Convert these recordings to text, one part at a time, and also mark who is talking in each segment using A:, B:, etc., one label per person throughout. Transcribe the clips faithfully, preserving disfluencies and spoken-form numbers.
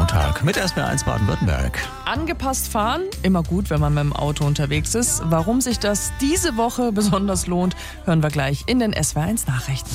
A: Montag mit S W R eins Baden-Württemberg.
B: Angepasst fahren, immer gut, wenn man mit dem Auto unterwegs ist. Warum sich das diese Woche besonders lohnt, hören wir gleich in den S W R eins Nachrichten.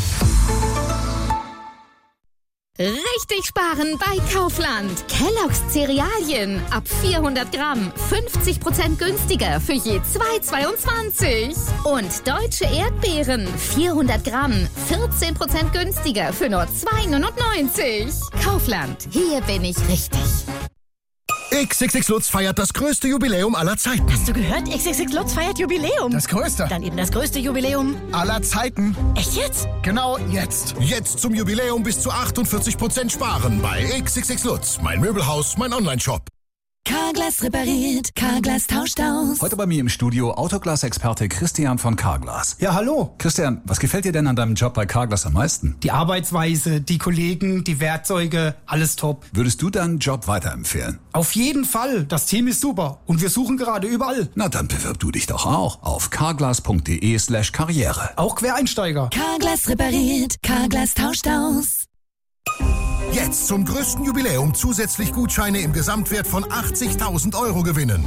C: Richtig sparen bei Kaufland. Kellogg's Cerealien ab vierhundert Gramm, fünfzig Prozent günstiger für je zwei Euro zweiundzwanzig. Und deutsche Erdbeeren, vierhundert Gramm, vierzehn Prozent günstiger für nur zwei Euro neunundneunzig. Kaufland, hier bin ich richtig.
D: X X X Lutz feiert das größte Jubiläum aller Zeiten.
E: Hast du gehört? X X X Lutz feiert Jubiläum.
D: Das größte.
E: Dann eben das größte Jubiläum
D: aller Zeiten.
E: Echt jetzt?
D: Genau jetzt. Jetzt zum Jubiläum bis zu achtundvierzig Prozent sparen bei X X X Lutz. Mein Möbelhaus, mein Onlineshop.
F: Carglass repariert, Carglass tauscht aus.
G: Heute bei mir im Studio Autoglas-Experte Christian von Carglass.
H: Ja, hallo.
G: Christian, was gefällt dir denn an deinem Job bei Carglass am meisten?
H: Die Arbeitsweise, die Kollegen, die Werkzeuge, alles top.
G: Würdest du deinen Job weiterempfehlen?
H: Auf jeden Fall. Das Team ist super. Und wir suchen gerade überall.
G: Na, dann bewirb du dich doch auch auf carglass.de slash karriere.
H: Auch Quereinsteiger.
F: Carglass repariert, Carglass tauscht aus.
D: Jetzt zum größten Jubiläum zusätzlich Gutscheine im Gesamtwert von achtzigtausend Euro gewinnen.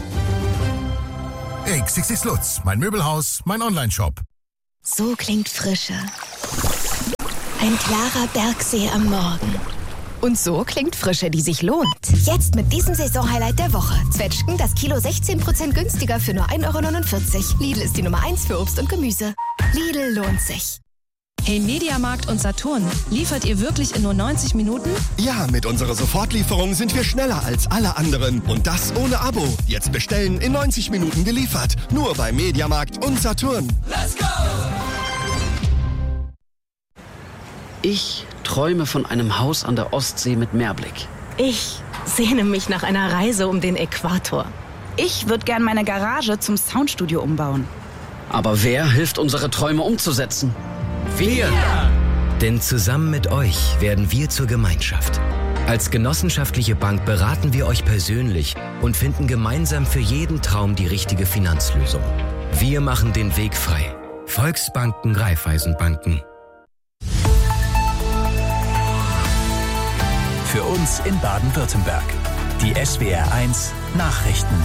D: X X X Lutz, mein Möbelhaus, mein Onlineshop.
F: So klingt Frische. Ein klarer Bergsee am Morgen.
C: Und so klingt Frische, die sich lohnt.
F: Jetzt mit diesem Saisonhighlight der Woche. Zwetschgen, das Kilo sechzehn Prozent günstiger für nur ein Euro neunundvierzig. Lidl ist die Nummer eins für Obst und Gemüse. Lidl lohnt sich.
I: Hey Mediamarkt und Saturn, liefert ihr wirklich in nur neunzig Minuten?
J: Ja, mit unserer Sofortlieferung sind wir schneller als alle anderen. Und das ohne Abo. Jetzt bestellen, in neunzig Minuten geliefert. Nur bei Mediamarkt und Saturn.
K: Let's go!
L: Ich träume von einem Haus an der Ostsee mit Meerblick.
E: Ich sehne mich nach einer Reise um den Äquator.
M: Ich würde gern meine Garage zum Soundstudio umbauen.
L: Aber wer hilft, unsere Träume umzusetzen? Wir!
N: Denn zusammen mit euch werden wir zur Gemeinschaft. Als genossenschaftliche Bank beraten wir euch persönlich und finden gemeinsam für jeden Traum die richtige Finanzlösung. Wir machen den Weg frei. Volksbanken, Raiffeisenbanken.
A: Für uns in Baden-Württemberg. Die S W R eins Nachrichten.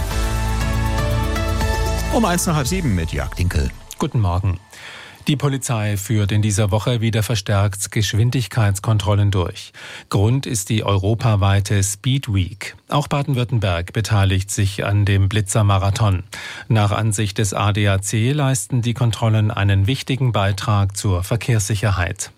A: Um eins nach halb sieben mit Jörg Dinkel.
O: Guten Morgen. Die Polizei führt in dieser Woche wieder verstärkt Geschwindigkeitskontrollen durch. Grund ist die europaweite Speed Week. Auch Baden-Württemberg beteiligt sich an dem Blitzer-Marathon. Nach Ansicht des A D A C leisten die Kontrollen einen wichtigen Beitrag zur Verkehrssicherheit.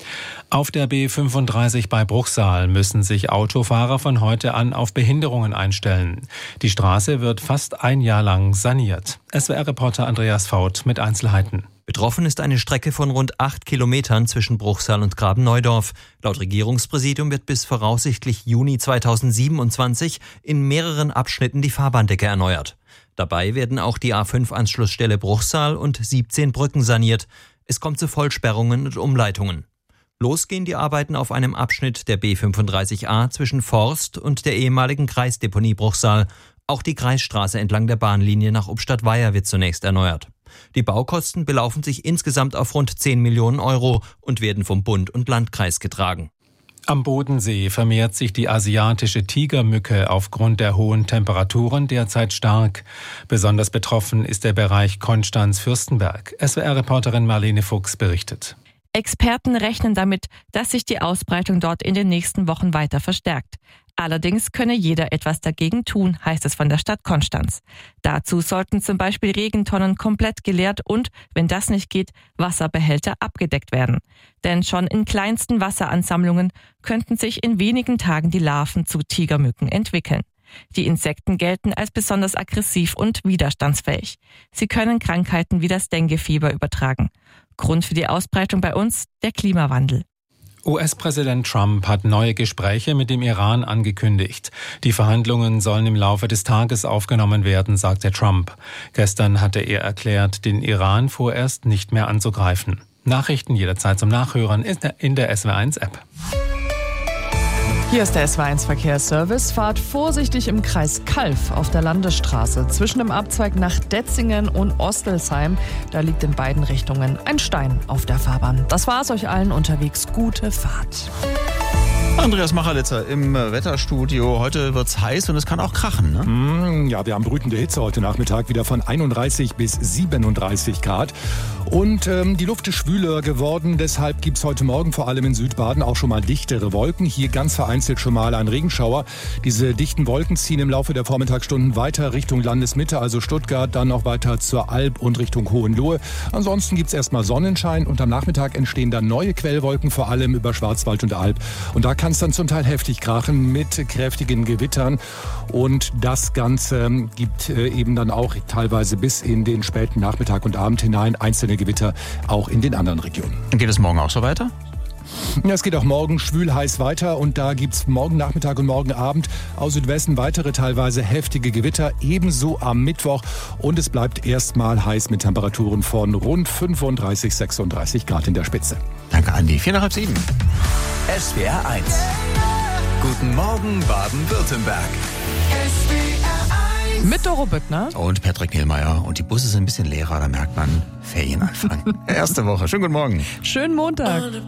O: Auf der B fünfunddreißig bei Bruchsal müssen sich Autofahrer von heute an auf Behinderungen einstellen. Die Straße wird fast ein Jahr lang saniert. S W R-Reporter Andreas Faut mit Einzelheiten.
P: Betroffen ist eine Strecke von rund acht Kilometern zwischen Bruchsal und Graben-Neudorf. Laut Regierungspräsidium wird bis voraussichtlich Juni zweitausendsiebenundzwanzig in mehreren Abschnitten die Fahrbahndecke erneuert. Dabei werden auch die A fünf Anschlussstelle Bruchsal und siebzehn Brücken saniert. Es kommt zu Vollsperrungen und Umleitungen. Losgehen die Arbeiten auf einem Abschnitt der B fünfunddreißig A zwischen Forst und der ehemaligen Kreisdeponie Bruchsal. Auch die Kreisstraße entlang der Bahnlinie nach Ubstadt-Weiher wird zunächst erneuert. Die Baukosten belaufen sich insgesamt auf rund zehn Millionen Euro und werden vom Bund und Landkreis getragen.
O: Am Bodensee vermehrt sich die asiatische Tigermücke aufgrund der hohen Temperaturen derzeit stark. Besonders betroffen ist der Bereich Konstanz-Fürstenberg. S W R-Reporterin Marlene Fuchs berichtet.
Q: Experten rechnen damit, dass sich die Ausbreitung dort in den nächsten Wochen weiter verstärkt. Allerdings könne jeder etwas dagegen tun, heißt es von der Stadt Konstanz. Dazu sollten zum Beispiel Regentonnen komplett geleert und, wenn das nicht geht, Wasserbehälter abgedeckt werden. Denn schon in kleinsten Wasseransammlungen könnten sich in wenigen Tagen die Larven zu Tigermücken entwickeln. Die Insekten gelten als besonders aggressiv und widerstandsfähig. Sie können Krankheiten wie das Denguefieber übertragen. Grund für die Ausbreitung bei uns der Klimawandel.
O: U S-Präsident Trump hat neue Gespräche mit dem Iran angekündigt. Die Verhandlungen sollen im Laufe des Tages aufgenommen werden, sagte Trump. Gestern hatte er erklärt, den Iran vorerst nicht mehr anzugreifen. Nachrichten jederzeit zum Nachhören in der S W R eins App.
B: Hier ist der S W R eins Verkehrsservice. Fahrt vorsichtig im Kreis Calw auf der Landesstraße. Zwischen dem Abzweig nach Detzingen und Ostelsheim, da liegt in beiden Richtungen ein Stein auf der Fahrbahn. Das war's, euch allen unterwegs gute Fahrt.
K: Andreas Macherlitzer im Wetterstudio. Heute wird's heiß und es kann auch krachen, ne?
R: Mm, ja, wir haben brütende Hitze heute Nachmittag, wieder von einunddreißig bis siebenunddreißig Grad. Und ähm, die Luft ist schwüler geworden, deshalb gibt's heute Morgen vor allem in Südbaden auch schon mal dichtere Wolken. Hier ganz vereinzelt schon mal ein Regenschauer. Diese dichten Wolken ziehen im Laufe der Vormittagsstunden weiter Richtung Landesmitte, also Stuttgart, dann noch weiter zur Alb und Richtung Hohenlohe. Ansonsten gibt's erstmal Sonnenschein und am Nachmittag entstehen dann neue Quellwolken, vor allem über Schwarzwald und Alb. Und da kann es dann zum Teil heftig krachen mit kräftigen Gewittern. Und das Ganze gibt äh, eben dann auch teilweise bis in den späten Nachmittag und Abend hinein einzelne Gewitter auch in den anderen Regionen.
K: Geht es morgen auch so weiter?
R: Ja, es geht auch morgen schwül heiß weiter und da gibt's morgen Nachmittag und morgen Abend aus Südwesten weitere teilweise heftige Gewitter, ebenso am Mittwoch. Und es bleibt erstmal heiß mit Temperaturen von rund fünfunddreißig, sechsunddreißig Grad in der Spitze.
K: Danke, Andi. Vier nach halb sieben.
A: S W R eins. Guten Morgen, Baden-Württemberg.
B: Mit Doro Büttner.
K: Und Patrick Niehlmeier. Und die Busse sind ein bisschen leerer, da merkt man Ferienanfang. Erste Woche. Schönen guten Morgen.
B: Schönen Montag.